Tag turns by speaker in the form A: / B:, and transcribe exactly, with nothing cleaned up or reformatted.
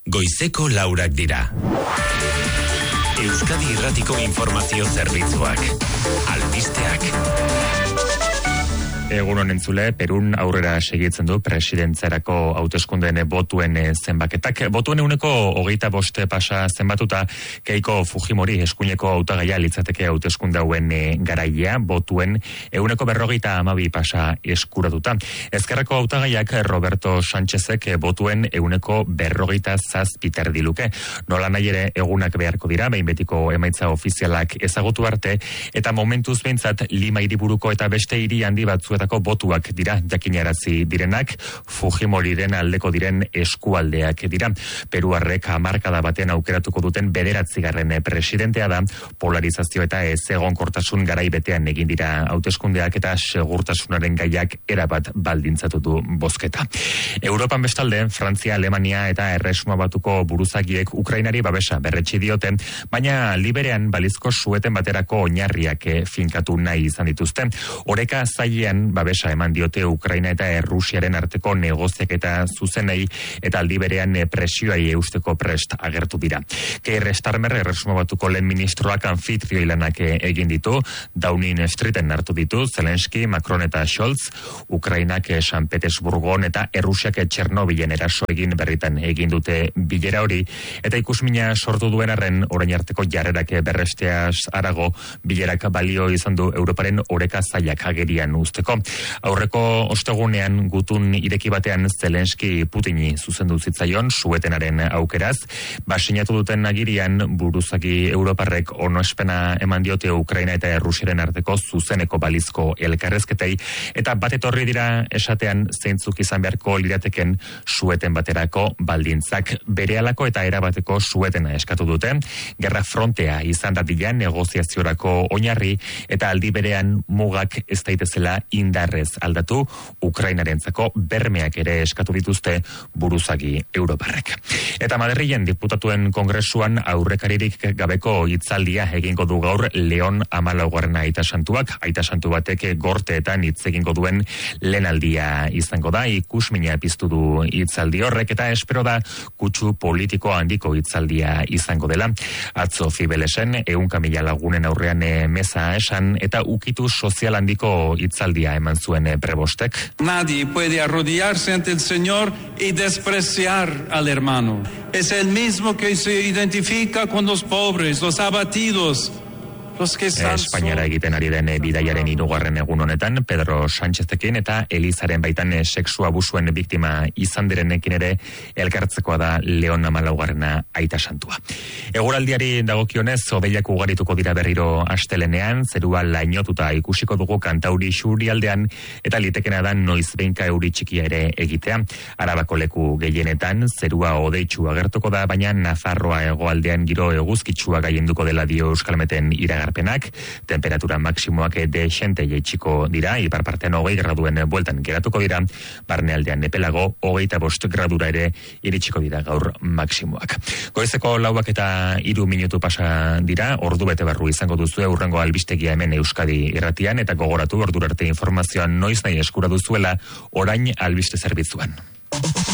A: goizeko laurak dira. Euskadi Irratiko Informazio Zerbitzuak. Albisteak.
B: Egun honen zule, Perun aurrera segitzen du presidentzarako hauteskundeen botuen zenbaketak. Botuen euneko hogeita boste pasa zenbatuta Keiko Fujimori eskuineko hautagaia litzateke hauteskunde hauen garaia, botuen euneko berrogeita amabi pasa eskuratuta. Ezkerreko hautagaiak Roberto Sánchezek botuen euneko berrogeita zazpiter diluke. Nola nahi ere egunak beharko dira, behin betiko emaitza ofizialak ezagutu arte, eta momentuz behintzat Lima hiriburuko eta beste hiri handi batzu etako botuak dira jakinarazi direnak, Fujimoriren aldeko diren eskualdeak dira. Peruarrek hamarkada baten aukeratuko duten bederatzigarren presidentea da, polarizazio eta ezegonkortasun garai betean egin dira hauteskundeak eta segurtasunaren gaiak erabat baldintzatu du bozketa. Europan bestalde, Frantzia, Alemania eta Erresuma Batuko buruzagiek Ukrainari babesa berretsi dioten, baina liberean balizko sueten baterako oinarriak finkatu nahi izan dituzte. Oreka zailean babesa eman diote Ukraina eta Errusiaren arteko negoziak eta zuzenei eta aldi berean presioai eusteko prest agertu dira. Keir Starmer, Erresuma Batuko lehen ministroak anfitrioi lanak egin ditu, Downing Streeten hartu ditu, Zelensky, Macron eta Scholz, Ukrainak San Petersburgon eta Errusiak Txernobilen eraso egin berritan egin dute bilera hori, eta ikusmina sortu duen arren orain arteko jarrerak berresteaz arago bilerak balio izan du Europaren oreka zailak agerian usteko. Aurreko ostegunean gutun ireki batean Zelensky Putini zuzendu zitzaion suetenaren aukeraz, basinatu duten agirian buruzagi Europarrek onoespena eman diote Ukraina eta Errusiaren arteko zuzeneko balizko elkarrezketei, eta bat etorri dira esatean zeintzuk izan beharko lirateken sueten baterako baldintzak. Berehalako eta erabateko suetena eskatu dute, gerra frontea izan dadila negoziaziorako oinarri, eta aldi berean mugak ez daitezela indarrez aldatu, Ukrainarentzako bermeak ere eskatu dituzte buruzagi Europarrek. Eta Madrilen diputatuen kongresuan aurrekaririk gabeko hitzaldia egingo du gaur Leon hamalaugarrena aita santuak, aita santu batek gorteetan hitz egingo duen lehenaldia izango da, ikusmina piztu du hitzaldi horrek, eta espero da kutsu politiko handiko hitzaldia izango dela. Atzo Fibelesen ehunka mila lagunen aurrean meza esan eta ukitu sozial handiko hitzaldia eman zuen prebostek.
C: Nadie puede arrodillarse ante el Señor y despreciar al hermano. Es el mismo que se identifica con los pobres, los abatidos,
B: Espainiara egiten ari den bidaiaren hirugarren egun honetan, Pedro Sánchezekin eta Elizaren baitan sexu abusuen biktima izan direnekin ere elkartzekoa da Leon hamalaugarrena aita santua. Eguraldiari dagokionez, hodeiak ugarituko dira berriro astelenean, zerua lainotuta ikusiko dugu Kantauri xurialdean, eta litekena da noizbeinka euri txikia ere egitea. Arabako leku gehienetan, zerua hodeitsu agertuko da, baina Nafarroa hegoaldean giro eguzkitsua gaienduko dela dio Euskalmeten iragarpenak. Temperatura maksimoak dexente jaitsiko dira, ipar partean hogei graduen bueltan geratuko dira, barnealdean epelago hogeita bost gradura ere iritsiko dira gaur maksimoak. Goizeko lauak eta hiru minutu pasa dira, ordu bete barru izango duzu hurrengo albistegia hemen Euskadi Irratian, eta gogoratu ordura arte informazioan noiz nahi eskura duzuela orain albiste zerbitzuan.